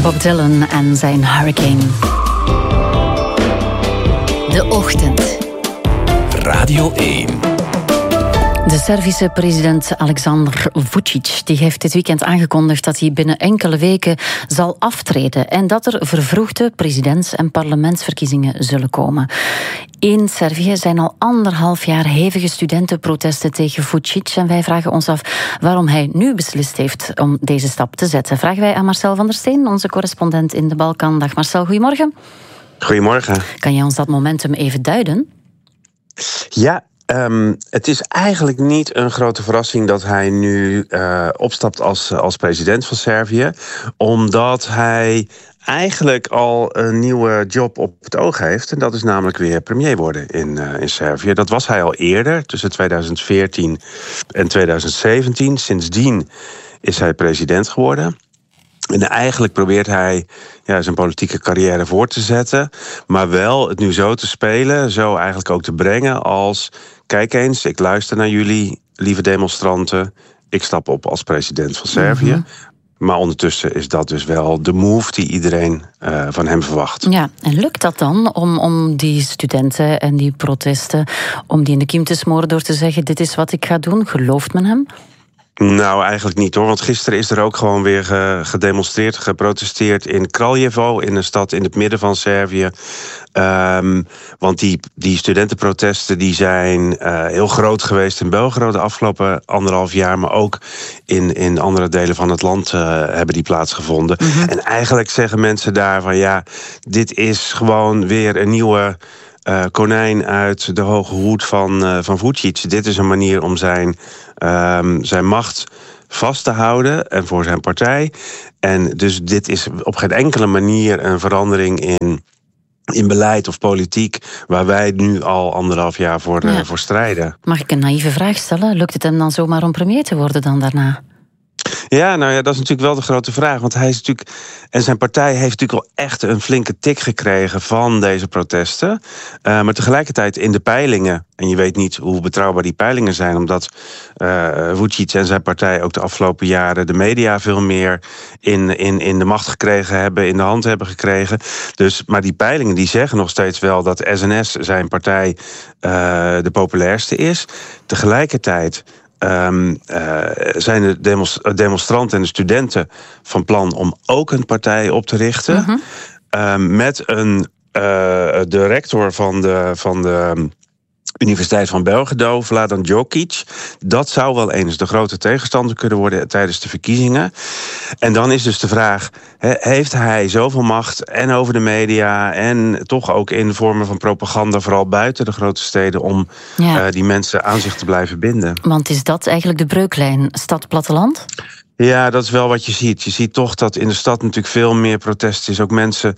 Bob Dylan en zijn Hurricane. De ochtend. Radio 1. De Servische president Aleksandar Vučić die heeft dit weekend aangekondigd dat hij binnen enkele weken zal aftreden en dat er vervroegde presidents- en parlementsverkiezingen zullen komen. In Servië zijn al 1,5 jaar hevige studentenprotesten tegen Vučić en wij vragen ons af waarom hij nu beslist heeft om deze stap te zetten. Vragen wij aan Marcel van der Steen, onze correspondent in de Balkan. Dag Marcel, goedemorgen. Goedemorgen. Kan jij ons dat momentum even duiden? Ja. Het is eigenlijk niet een grote verrassing dat hij nu opstapt als president van Servië. Omdat hij eigenlijk al een nieuwe job op het oog heeft. En dat is namelijk weer premier worden in Servië. Dat was hij al eerder, tussen 2014 en 2017. Sindsdien is hij president geworden. En eigenlijk probeert hij zijn politieke carrière voort te zetten. Maar wel het nu zo te spelen, zo eigenlijk ook te brengen als... Kijk eens, ik luister naar jullie, lieve demonstranten. Ik stap op als president van Servië. Mm-hmm. Maar ondertussen is dat dus wel de move die iedereen van hem verwacht. Ja, en lukt dat dan om die studenten en die protesten... om die in de kiem te smoren door te zeggen... dit is wat ik ga doen? Gelooft men hem? Nou, eigenlijk niet hoor. Want gisteren is er ook gewoon weer gedemonstreerd, geprotesteerd in Kraljevo, in een stad in het midden van Servië. Want die studentenprotesten die zijn heel groot geweest in Belgrado de afgelopen 1,5 jaar. Maar ook in andere delen van het land hebben die plaatsgevonden. Mm-hmm. En eigenlijk zeggen mensen daar van dit is gewoon weer een nieuwe... konijn uit de hoge hoed van Vučić. Dit is een manier om zijn macht vast te houden en voor zijn partij. En dus dit is op geen enkele manier een verandering in beleid of politiek waar wij nu al 1,5 jaar voor strijden. Mag ik een naïeve vraag stellen? Lukt het hem dan zomaar om premier te worden dan daarna? Ja, dat is natuurlijk wel de grote vraag. Want hij is natuurlijk... En zijn partij heeft natuurlijk al echt een flinke tik gekregen van deze protesten. Maar tegelijkertijd in de peilingen... En je weet niet hoe betrouwbaar die peilingen zijn... omdat Vučić en zijn partij ook de afgelopen jaren... de media veel meer in de macht gekregen hebben... in de hand hebben gekregen. Maar die peilingen die zeggen nog steeds wel... dat SNS, zijn partij, de populairste is. Tegelijkertijd... zijn de demonstranten en de studenten van plan om ook een partij op te richten. Mm-hmm. Met de rector van de Universiteit van Belgrado, Vladan Jokic. Dat zou wel eens de grote tegenstander kunnen worden tijdens de verkiezingen. En dan is dus de vraag, heeft hij zoveel macht en over de media... en toch ook in vormen van propaganda, vooral buiten de grote steden... om die mensen aan zich te blijven binden? Want is dat eigenlijk de breuklijn stad-platteland? Ja, dat is wel wat je ziet. Je ziet toch dat in de stad natuurlijk veel meer protest is. Ook mensen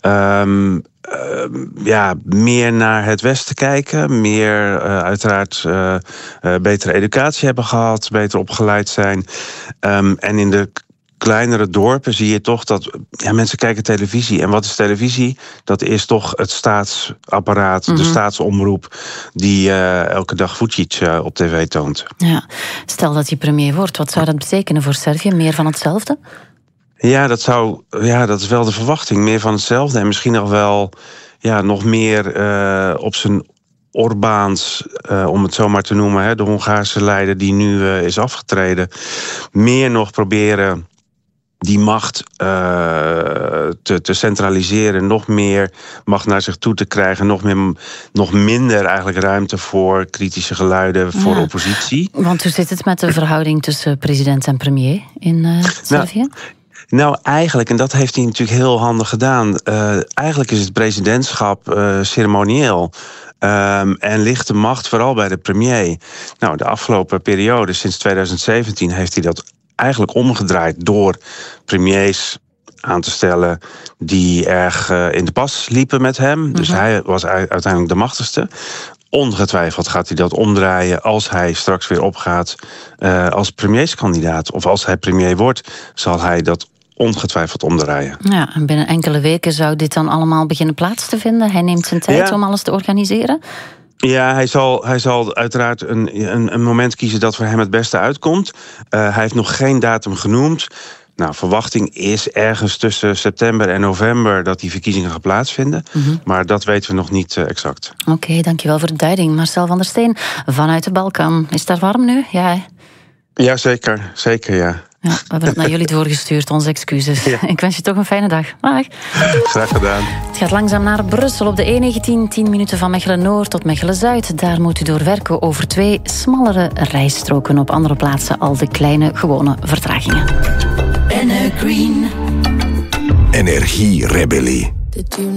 meer naar het westen kijken. Meer uiteraard betere educatie hebben gehad. Beter opgeleid zijn. En in de kleinere dorpen zie je toch dat mensen kijken televisie. En wat is televisie? Dat is toch het staatsapparaat, de staatsomroep... die elke dag Vučić op tv toont. Ja. Stel dat hij premier wordt, wat zou dat betekenen voor Servië? Meer van hetzelfde? Ja, dat is wel de verwachting. Meer van hetzelfde. En misschien nog wel nog meer op zijn Orbáns, om het zo maar te noemen... de Hongaarse leider die nu is afgetreden... meer nog proberen... die macht te centraliseren, nog meer macht naar zich toe te krijgen... nog minder eigenlijk ruimte voor kritische geluiden voor oppositie. Want hoe zit het met de verhouding tussen president en premier in Servië? Nou, eigenlijk, en dat heeft hij natuurlijk heel handig gedaan... eigenlijk is het presidentschap ceremonieel... en ligt de macht vooral bij de premier. Nou, de afgelopen periode, sinds 2017, heeft hij dat eigenlijk omgedraaid door premiers aan te stellen die erg in de pas liepen met hem. Mm-hmm. Dus hij was uiteindelijk de machtigste. Ongetwijfeld gaat hij dat omdraaien als hij straks weer opgaat als premierskandidaat. Of als hij premier wordt, zal hij dat ongetwijfeld omdraaien. Ja, en binnen enkele weken zou dit dan allemaal beginnen plaats te vinden. Hij neemt zijn tijd om alles te organiseren. Ja, hij zal uiteraard een moment kiezen dat voor hem het beste uitkomt. Hij heeft nog geen datum genoemd. Nou, verwachting is ergens tussen september en november dat die verkiezingen gaan plaatsvinden. Maar dat weten we nog niet exact. Oké, dankjewel voor de duiding. Marcel van der Steen vanuit de Balkan. Is het daar warm nu? Ja, ja, zeker. Zeker, ja. Ja, we hebben het naar jullie doorgestuurd, onze excuses. Ja. Ik wens je toch een fijne dag. Dag. Graag gedaan. Het gaat langzaam naar Brussel op de E19, 10 minuten van Mechelen-Noord tot Mechelen-Zuid. Daar moet u doorwerken over 2 smallere rijstroken. Op andere plaatsen al de kleine, gewone vertragingen. Energierebellie.